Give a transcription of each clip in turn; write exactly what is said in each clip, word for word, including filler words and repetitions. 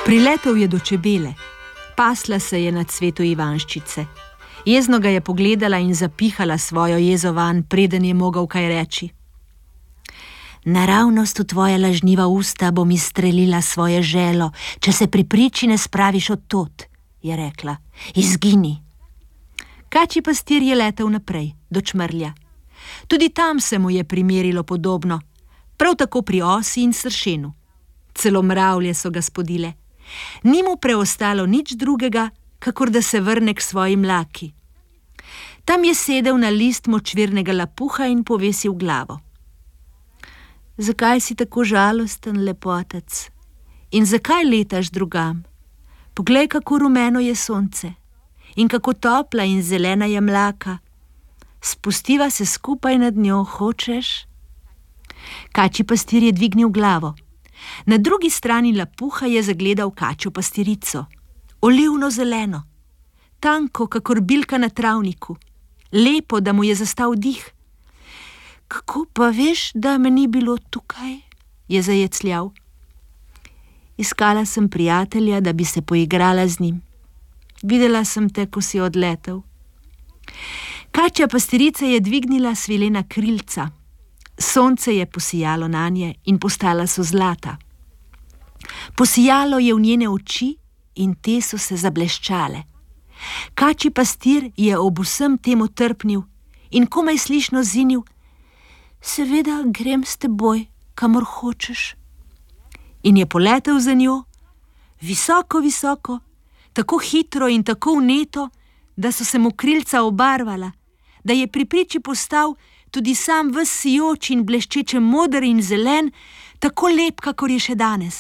Priletel je do čebele. Pasla se je na cvetu ivanščice. Jezno ga je pogledala in zapihala svojo jezo vanj, preden je mogel kaj reči. Naravnost v tvoja lažniva usta bom izstrelila svoje želo, če se pri priči ne spraviš od tot, je rekla. Izgini. Kačji pastir je letel naprej, do čmrlja. Tudi tam se mu je primerilo podobno, prav tako pri osi in sršenu. Celo mravlje so ga spodile. Ni mu preostalo nič drugega, kakor da se vrne k svoji mlaki. Tam je sedel na list močvirnega lapuha in povesil glavo. Zakaj si tako žalosten, lepotec? In zakaj letaš drugam? Poglej, kako rumeno je sonce in kako topla in zelena je mlaka. Spustiva se skupaj nad njo, hočeš? Kačji pastir je dvignil glavo. Na drugi strani lapuha je zagledal kačjo pastirico. Olivno zeleno, tanko, kakor bilka na travniku. Lepo, da mu je zastal dih. Kako pa veš, da me ni bilo tukaj? Je zajecljal. Iskala sem prijatelja, da bi se poigrala z njim. Videla sem te, ko si odletel. Kačja pastirica je dvignila svilena krilca. Sonce je posijalo nanje in postala so zlata. Posijalo je v njene oči in te so se zableščale. Kačji pastir je ob vsem tem otrpnil in komaj slišno zinil: Seveda grem s teboj, kamor hočeš. In je poletel za njo, visoko, visoko, tako hitro in tako vneto, da so se mu krilca obarvala, da je pri priči postal tudi sam ves sijoč in bleščeče moder in zelen, tako lep, kakor je še danes.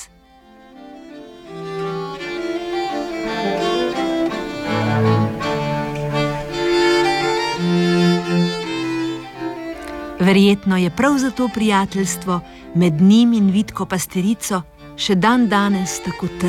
Verjetno je prav zato prijateljstvo med njim in vitko pastirico še dan danes tako trdno.